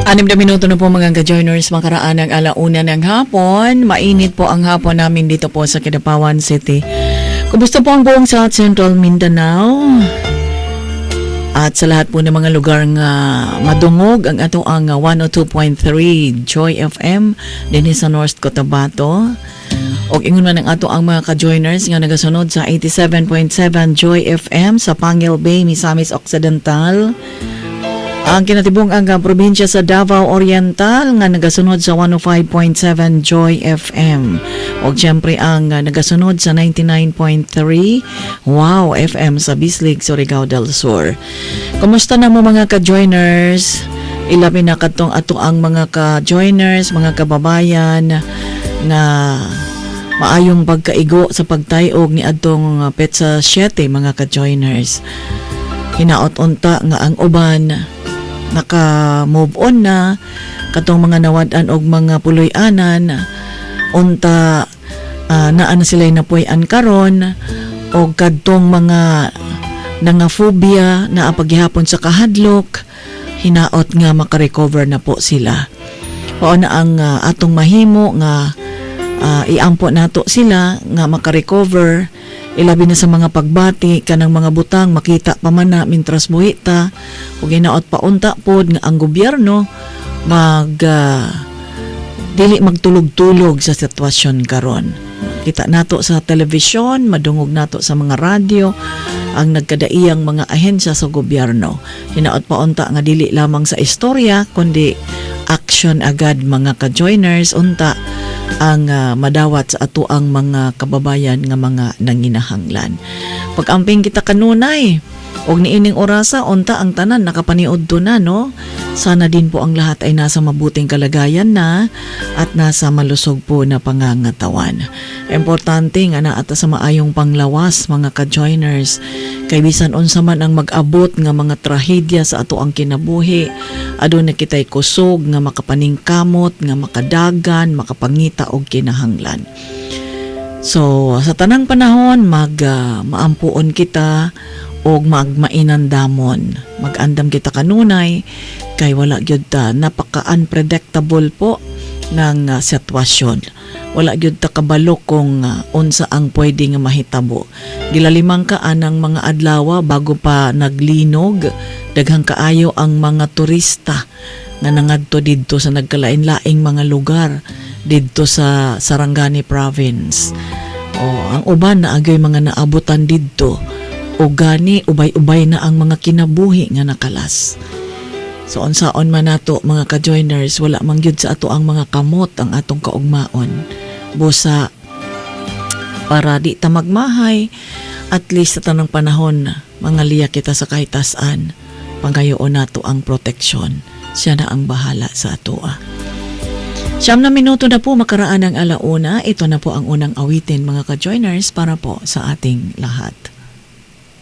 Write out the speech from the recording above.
6 na minuto na po mga ka-joiners, makaraan ng alauna ng hapon. Mainit po ang hapon namin dito po sa Kidapawan City. Kumusta po ang buong South Central Mindanao? At sa lahat po ng mga lugar nga madungog, ang ato ang 102.3 Joy FM din sa North Cotabato. O ingon man ang ato ang mga ka-joiners nga nagasunod sa 87.7 Joy FM sa Pangil Bay, Misamis Occidental. Ang kinatibong ang probinsya sa Davao Oriental nga nagasunod sa 105.7 Joy FM. O siyempre ang nagasunod sa 99.3 Wow FM sa Bislig, Surigao del Sur. Kumusta na mo mga ka-joiners? Ilabi na katong ato ang mga ka-joiners, mga kababayan na maayong pagkaigo sa pagtayog ni adtong Petsa 7 mga ka-joiners. Hinaot unta nga ang uban naka-move on na katong mga nawad-an og mga puloy-anan unta naa na sila'y napuy-an karon og kadtong mga nangaphobia na paghihapon sa kahadlok hinaot nga makarecover na po sila. O na ang atong mahimo nga iampo nato sila nga makarecover. Ilabi na sa mga pagbati kanang mga butang makita pa man na mintras buhita ug ginaot pa unta pod nga ang gobyerno dili magtulog-tulog sa sitwasyon karon. Kita nato sa telebisyon, madungog nato sa mga radyo ang nagkadaiyang mga ahensya sa gobyerno. Hinaot pa unta nga dili lamang sa istorya kundi action agad mga ka-joiners unta ang madawat sa ato ang mga kababayan nga mga nanginahanglan. Pag-amping kita kanunay og niining orasa unta ang tanan nakapaniud do na no. Sana din po ang lahat ay nasa mabuting kalagayan na at nasa malusog po na pangangatawan. Importante nga na ata sa maayong panglawas mga ka-joiners. Kay bisan unsa man ang mag-abot nga mga trahedya sa ato ang kinabuhi, aduna kitay kusog nga makapaningkamot, nga makadagan, makapangita og kinahanglan. So sa tanang panahon maampuon kita og magmainandamon. Mag-andam kita kanunay kay wala gyud ta napaka-unpredictable po ng sitwasyon. Wala gyud ta kabalo kung unsa ang pwede nga mahitabo. Gilalimang ka anang mga adlaw bago pa naglinog, daghang kaayo ang mga turista nga nangadto didto sa nagkalain-laing mga lugar didto sa Sarangani Province. Ang uban na agay mga naabutan didto o gani ubay-ubay na ang mga kinabuhi nga nakalas. So unsaon man nato mga ka-joiners, wala man gyud sa ato ang mga kamot ang atong kaugmaon. Busa para di ta magmahay, at least sa tanang panahon mangaliya kita sa kahitasan. Panggayoon nato ang proteksyon. Siya na ang bahala sa ato. 9 na minuto na po makaraan ng alauna. Ito na po ang unang awitin mga ka-joiners para po sa ating lahat.